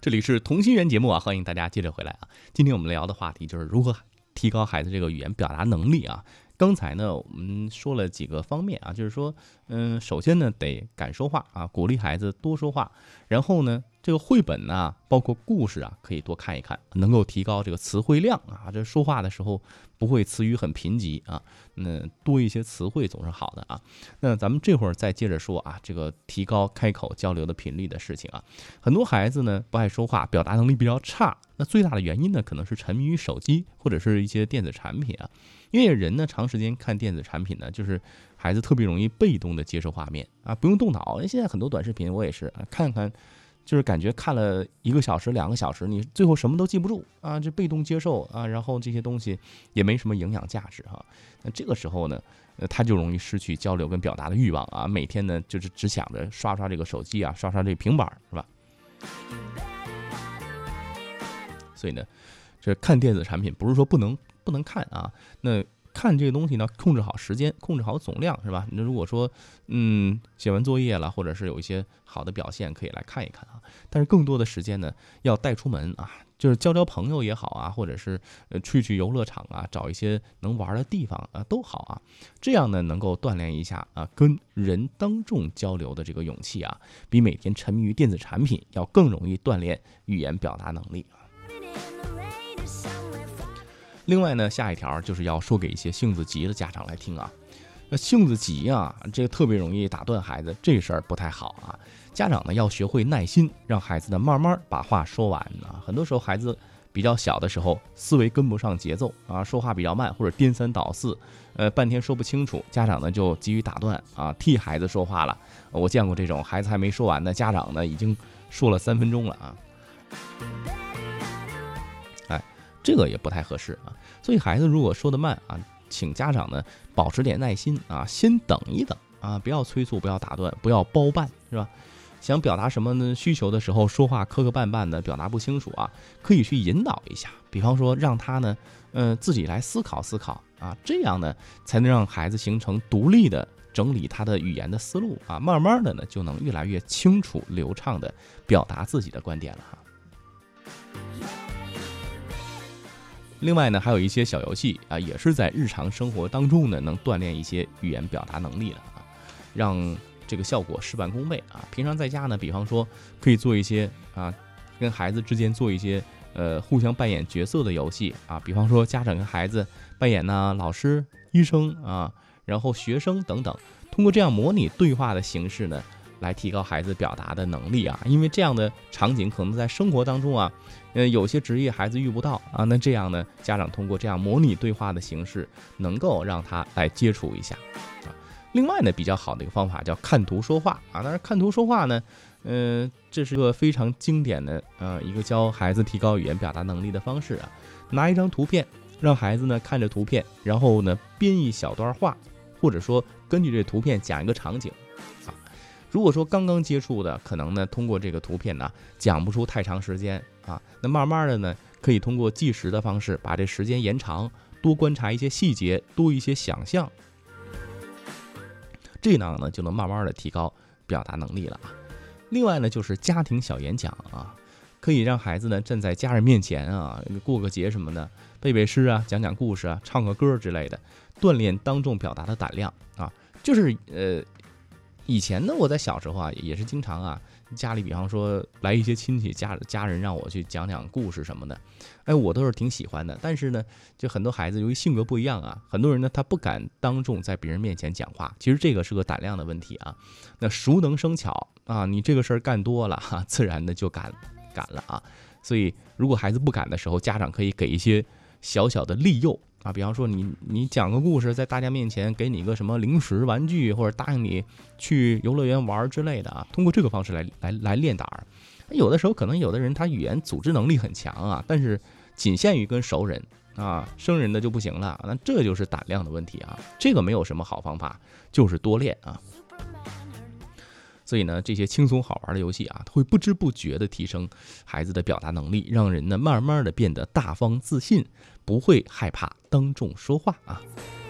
这里是同心圆节目啊，欢迎大家接着回来啊。今天我们聊的话题就是如何提高孩子这个语言表达能力啊。刚才呢，我们说了几个方面啊，就是说，首先呢得敢说话啊，鼓励孩子多说话。然后呢，这个绘本啊，包括故事啊，可以多看一看，能够提高这个词汇量啊。这说话的时候不会词语很贫瘠啊，那多一些词汇总是好的啊。那咱们这会儿再接着说啊，这个提高开口交流的频率的事情啊。很多孩子呢不爱说话，表达能力比较差，那最大的原因呢，可能是沉迷于手机或者是一些电子产品啊。因为人呢长时间看电子产品呢，就是孩子特别容易被动的接受画面啊，不用动脑。现在很多短视频我也是看看，就是感觉看了1个小时、2个小时，你最后什么都记不住啊，就被动接受啊，然后这些东西也没什么营养价值哈。那这个时候呢，他就容易失去交流跟表达的欲望啊，每天呢就是只想着刷刷这个手机啊，刷刷这个平板，是吧？所以呢，这看电子产品不是说不能看啊，那看这个东西呢，控制好时间，控制好总量，是吧？那如果说写完作业了，或者是有一些好的表现，可以来看一看啊。但是更多的时间呢，要带出门啊，就是交朋友也好啊，或者是去游乐场啊，找一些能玩的地方啊，都好啊。这样呢，能够锻炼一下啊，跟人当众交流的这个勇气啊，比每天沉迷于电子产品要更容易锻炼语言表达能力啊。另外呢，下一条就是要说给一些性子急的家长来听啊。那性子急啊，这个特别容易打断孩子，这事儿不太好啊。家长呢要学会耐心，让孩子呢慢慢把话说完啊。很多时候孩子比较小的时候，思维跟不上节奏啊，说话比较慢或者颠三倒四，半天说不清楚，家长呢就急于打断啊，替孩子说话了。我见过这种孩子还没说完呢，家长呢已经说了3分钟了啊。这个也不太合适啊，所以孩子如果说得慢啊，请家长呢保持点耐心啊，先等一等啊，不要催促，不要打断，不要包办，是吧？想表达什么呢需求的时候，说话磕磕绊绊的，表达不清楚啊，可以去引导一下，比方说让他呢，自己来思考思考啊，这样呢才能让孩子形成独立的整理他的语言的思路啊，慢慢的呢就能越来越清楚流畅的表达自己的观点了哈。另外呢，还有一些小游戏啊，也是在日常生活当中呢，能锻炼一些语言表达能力的啊，让这个效果事半功倍啊。平常在家呢，比方说可以做一些啊，跟孩子之间做一些互相扮演角色的游戏啊，比方说家长跟孩子扮演呢老师、医生啊，然后学生等等，通过这样模拟对话的形式呢，来提高孩子表达的能力啊，因为这样的场景可能在生活当中啊，有些职业孩子遇不到啊，那这样呢，家长通过这样模拟对话的形式，能够让他来接触一下啊。另外呢，比较好的一个方法叫看图说话啊，当然看图说话呢，这是个非常经典的一个教孩子提高语言表达能力的方式啊。拿一张图片，让孩子呢看着图片，然后呢编一小段话，或者说根据这图片讲一个场景。如果说刚刚接触的，可能呢通过这个图片呢讲不出太长时间啊，那慢慢的呢可以通过计时的方式把这时间延长，多观察一些细节，多一些想象，这样呢就能慢慢的提高表达能力了啊。另外呢就是家庭小演讲啊，可以让孩子呢站在家人面前啊，过个节什么的，背背诗啊，讲讲故事啊，唱个歌之类的，锻炼当众表达的胆量啊。就是以前呢，我在小时候啊，也是经常啊，家里比方说来一些亲戚家人让我去讲讲故事什么的，我都是挺喜欢的。但是呢，就很多孩子由于性格不一样啊，很多人呢他不敢当众在别人面前讲话，其实这个是个胆量的问题啊。那熟能生巧啊，你这个事儿干多了哈，自然的就敢了啊。所以如果孩子不敢的时候，家长可以给一些小小的利诱啊，比方说你讲个故事，在大家面前给你个什么零食玩具，或者答应你去游乐园玩之类的啊，通过这个方式来练胆儿。有的时候可能有的人他语言组织能力很强啊，但是仅限于跟熟人啊，生人的就不行了，那这就是胆量的问题啊。这个没有什么好方法，就是多练啊。所以呢，这些轻松好玩的游戏啊，会不知不觉的提升孩子的表达能力，让人呢慢慢的变得大方自信，不会害怕当众说话啊。